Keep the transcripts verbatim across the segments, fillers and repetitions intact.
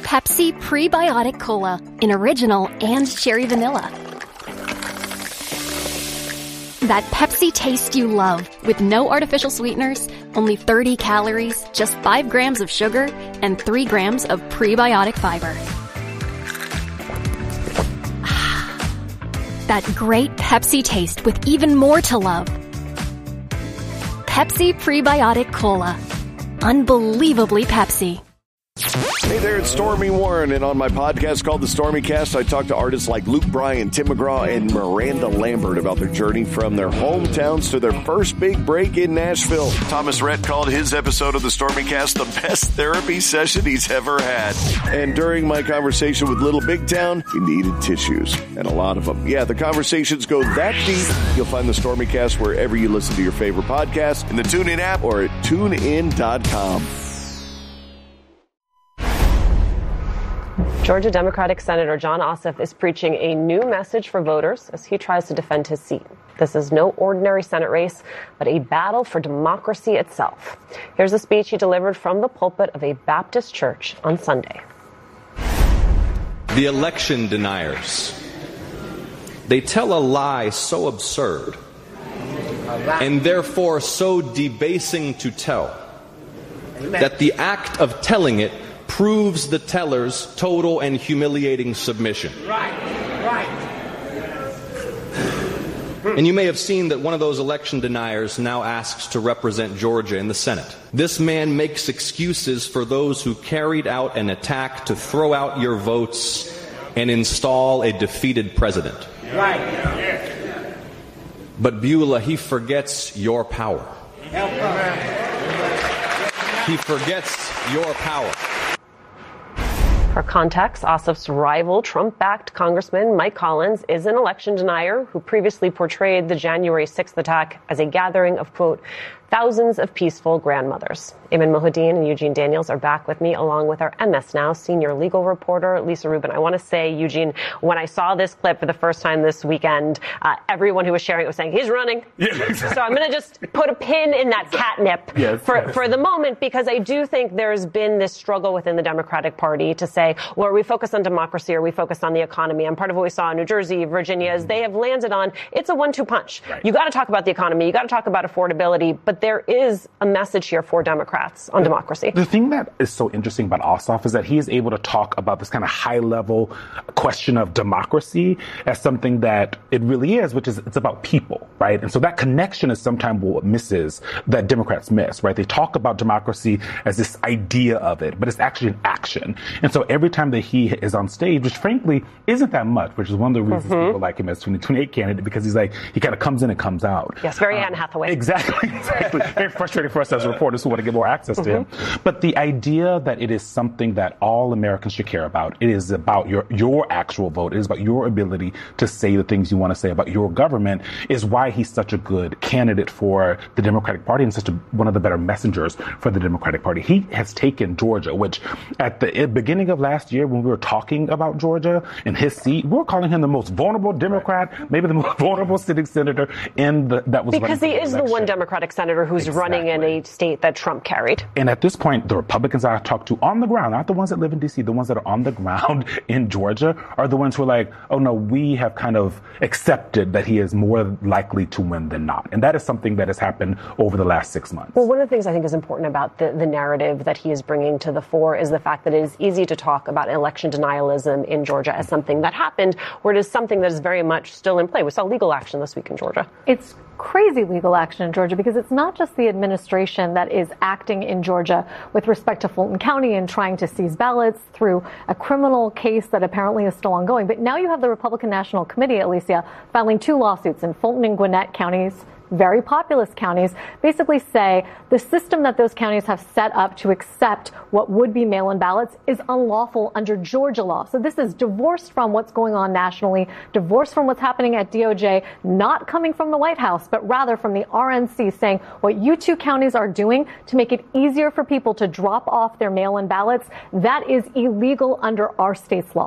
Pepsi Prebiotic Cola in original and cherry vanilla. That Pepsi taste you love with no artificial sweeteners, only thirty calories, just five grams of sugar, and three grams of prebiotic fiber. That great Pepsi taste with even more to love. Pepsi Prebiotic Cola. Unbelievably Pepsi. Hey there, it's Stormy Warren, and on my podcast called The Stormy Cast, I talk to artists like Luke Bryan, Tim McGraw, and Miranda Lambert about their journey from their hometowns to their first big break in Nashville. Thomas Rhett called his episode of The Stormy Cast the best therapy session he's ever had. And during my conversation with Little Big Town, he needed tissues, and a lot of them. Yeah, the conversations go that deep. You'll find The Stormy Cast wherever you listen to your favorite podcast, in the TuneIn app or at tune in dot com. Georgia Democratic Senator Jon Ossoff is preaching a new message for voters as he tries to defend his seat. This is no ordinary Senate race, but a battle for democracy itself. Here's a speech he delivered from the pulpit of a Baptist church on Sunday. The election deniers. They tell a lie so absurd and therefore so debasing to tell that the act of telling it proves the teller's total and humiliating submission. Right, right. And you may have seen that one of those election deniers now asks to represent Georgia in the Senate. This man makes excuses for those who carried out an attack to throw out your votes and install a defeated president. Right. But Beulah, he forgets your power. He forgets your power. For context, Ossoff's rival, Trump-backed Congressman Mike Collins is an election denier who previously portrayed the January sixth attack as a gathering of, quote, thousands of peaceful grandmothers. Eamon Mohideen and Eugene Daniels are back with me, along with our M S Now senior legal reporter, Lisa Rubin. I want to say, Eugene, when I saw this clip for the first time this weekend, uh, everyone who was sharing it was saying, he's running. Yeah, exactly. So I'm going to just put a pin in that catnip yes, for, yes. for the moment, because I do think there's been this struggle within the Democratic Party to say, well, are we focused on democracy or are we focused on the economy? And part of what we saw in New Jersey, Virginia, is they have landed on, it's a one two punch. Right. You got to talk about the economy. You got to talk about affordability. But there is a message here for Democrats on democracy. The thing that is so interesting about Ossoff is that he is able to talk about this kind of high-level question of democracy as something that it really is, which is it's about people, right? And so that connection is sometimes what misses, that Democrats miss, right? They talk about democracy as this idea of it, but it's actually an action. And so every time that he is on stage, which frankly isn't that much, which is one of the reasons mm-hmm. people like him as twenty twenty-eight candidate, because he's like, he kind of comes in and comes out. Yes, very um, Anne Hathaway. Exactly, exactly. Very frustrating for us as reporters who want to get more access to mm-hmm. him. But the idea that it is something that all Americans should care about, it is about your your actual vote, it is about your ability to say the things you want to say about your government, is why he's such a good candidate for the Democratic Party and such a, one of the better messengers for the Democratic Party. He has taken Georgia, which at the beginning of last year when we were talking about Georgia and his seat, we were calling him the most vulnerable Democrat, right. maybe the most vulnerable sitting senator in the, that was because he is the one Democratic senator who's exactly. running in a state that Trump carried. And at this point, the Republicans I talked to on the ground, not the ones that live in D C, the ones that are on the ground in Georgia are the ones who are like, oh no, we have kind of accepted that he is more likely to win than not. And that is something that has happened over the last six months. Well, one of the things I think is important about the, the narrative that he is bringing to the fore is the fact that it is easy to talk about election denialism in Georgia as something that happened, where it is something that is very much still in play. We saw legal action this week in Georgia. It's crazy legal action in Georgia because it's not just the administration that is acting in Georgia with respect to Fulton County and trying to seize ballots through a criminal case that apparently is still ongoing. But now you have the Republican National Committee, Alicia, filing two lawsuits in Fulton and Gwinnett counties, very populous counties, basically say the system that those counties have set up to accept what would be mail-in ballots is unlawful under Georgia law. So this is divorced from what's going on nationally, divorced from what's happening at D O J, not coming from the White House, but rather from the R N C saying what you two counties are doing to make it easier for people to drop off their mail-in ballots, that is illegal under our state's law.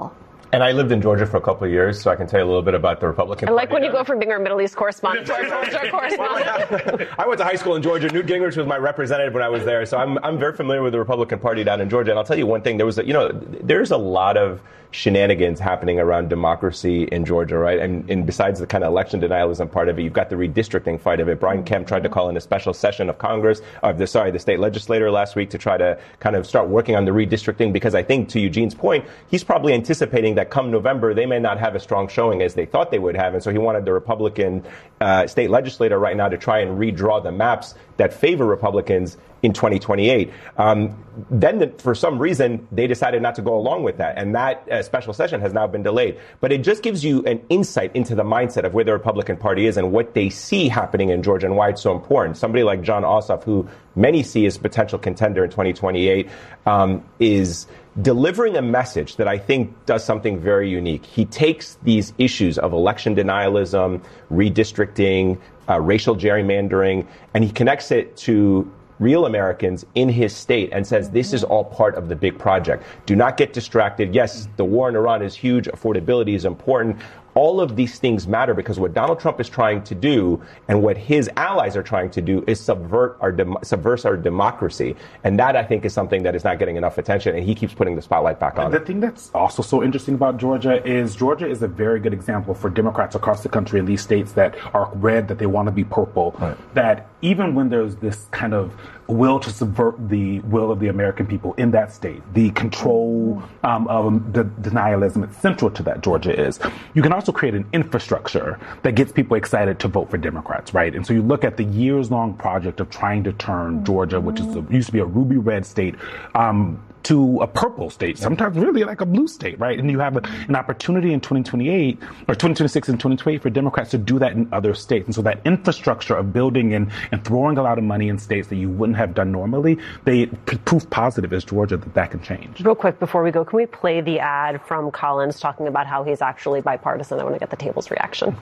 And I lived in Georgia for a couple of years, so I can tell you a little bit about the Republican I like Party. when you go from being our Middle East correspondent to our Georgia correspondent. I went to high school in Georgia. Newt Gingrich was my representative when I was there, so I'm I'm very familiar with the Republican Party down in Georgia. And I'll tell you one thing: there was, a, you know, there's a lot of shenanigans happening around democracy in Georgia, right? And, and besides the kind of election denialism part of it, you've got the redistricting fight of it. Brian Kemp tried to call in a special session of Congress, of the sorry, the state legislature last week to try to kind of start working on the redistricting, because I think, to Eugene's point, he's probably anticipating that come November they may not have a strong showing as they thought they would have, and so he wanted the Republican uh, state legislator right now to try and redraw the maps that favor Republicans in twenty twenty-eight. Um, then, the, for some reason, they decided not to go along with that, and that uh, special session has now been delayed. But it just gives you an insight into the mindset of where the Republican Party is and what they see happening in Georgia and why it's so important. Somebody like Jon Ossoff, who many see as a potential contender in twenty twenty-eight, um, is delivering a message that I think does something very unique. He takes these issues of election denialism, redistricting, uh, racial gerrymandering, and he connects it to real Americans in his state and says this is all part of the big project. Do not get distracted. Yes, the war in Iran is huge. Affordability is important. All of these things matter because what Donald Trump is trying to do and what his allies are trying to do is subvert our dem- subvert our democracy. And that, I think, is something that is not getting enough attention, and he keeps putting the spotlight back on the it. The thing that's also so interesting about Georgia is Georgia is a very good example for Democrats across the country in these states that are red, that they want to be purple, right. That even when there's this kind of will to subvert the will of the American people in that state, the control um, of the denialism, it's central to that, Georgia is. You can also create an infrastructure that gets people excited to vote for Democrats, right? And so you look at the years-long project of trying to turn Georgia, which is a, used to be a ruby red state, um, to a purple state, sometimes really like a blue state, right? And you have a, an opportunity in twenty twenty-eight or twenty twenty-six and twenty twenty-eight for Democrats to do that in other states. And so that infrastructure of building and, and throwing a lot of money in states that you wouldn't have done normally, they proof positive as Georgia that that can change. Real quick before we go, can we play the ad from Collins talking about how he's actually bipartisan? I want to get the table's reaction.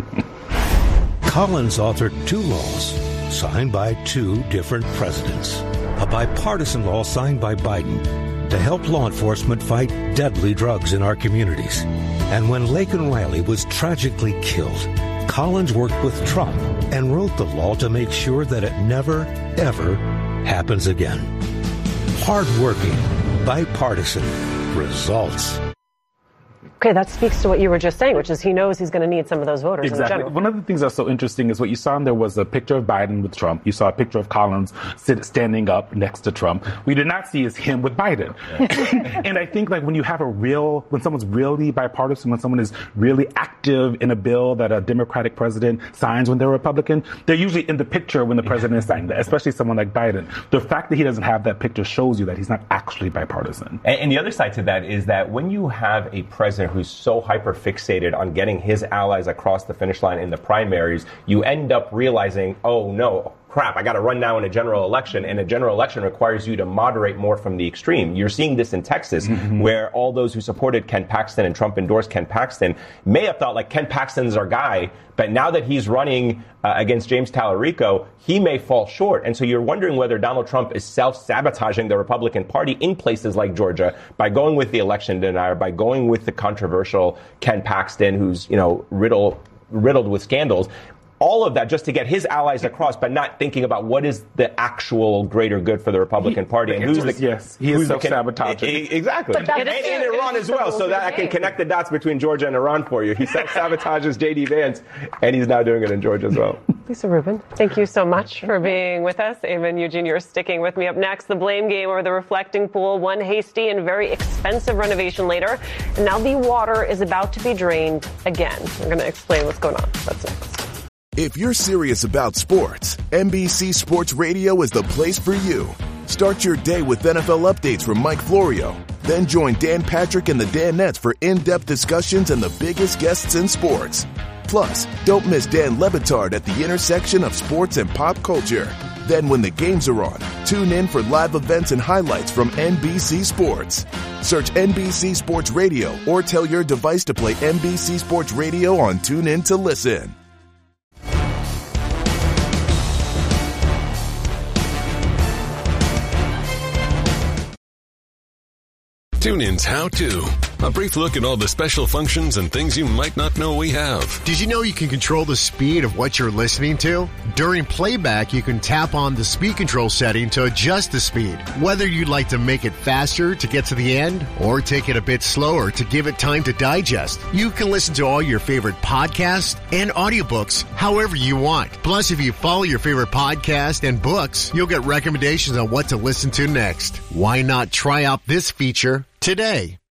Collins authored two laws signed by two different presidents. A bipartisan law signed by Biden to help law enforcement fight deadly drugs in our communities. And when Laken Riley was tragically killed, Collins worked with Trump and wrote the law to make sure that it never, ever happens again. Hard-working, bipartisan results. Okay, that speaks to what you were just saying, which is he knows he's going to need some of those voters exactly. in general. One of the things that's so interesting is what you saw, and there was a picture of Biden with Trump. You saw a picture of Collins sit, standing up next to Trump. We did not see is him with Biden. Yeah. And I think like when you have a real, when someone's really bipartisan, when someone is really active in a bill that a Democratic president signs when they're Republican, they're usually in the picture when the president is signing that, especially someone like Biden. The fact that he doesn't have that picture shows you that he's not actually bipartisan. And, and the other side to that is that when you have a president who's so hyper fixated on getting his allies across the finish line in the primaries, you end up realizing, oh no, crap, I got to run now in a general election, and a general election requires you to moderate more from the extreme. You're seeing this in Texas, mm-hmm. where all those who supported Ken Paxton and Trump endorsed Ken Paxton may have thought like Ken Paxton's our guy, but now that he's running uh, against James Tallarico, he may fall short. And so you're wondering whether Donald Trump is self-sabotaging the Republican Party in places like Georgia by going with the election denier, by going with the controversial Ken Paxton, who's, you know, riddled, riddled with scandals. All of that just to get his allies across, but not thinking about what is the actual greater good for the Republican he, Party. And who's the, the, yes, he is self-sabotaging. Exactly. And, and Iran as well, so that I can connect the dots between Georgia and Iran for you. He self-sabotages J D Vance, and he's now doing it in Georgia as well. Lisa Rubin, thank you so much for being with us. Ava and Eugene, you're sticking with me. Up next, the blame game over the reflecting pool. One hasty and very expensive renovation later, and now the water is about to be drained again. We're going to explain what's going on. That's next. If you're serious about sports, N B C Sports Radio is the place for you. Start your day with N F L updates from Mike Florio. Then join Dan Patrick and the Danettes for in-depth discussions and the biggest guests in sports. Plus, don't miss Dan Le Batard at the intersection of sports and pop culture. Then when the games are on, tune in for live events and highlights from N B C Sports. Search N B C Sports Radio or tell your device to play N B C Sports Radio on TuneIn to listen. TuneIn's How To. A brief look at all the special functions and things you might not know we have. Did you know you can control the speed of what you're listening to? During playback, you can tap on the speed control setting to adjust the speed. Whether you'd like to make it faster to get to the end or take it a bit slower to give it time to digest, you can listen to all your favorite podcasts and audiobooks however you want. Plus, if you follow your favorite podcast and books, you'll get recommendations on what to listen to next. Why not try out this feature today?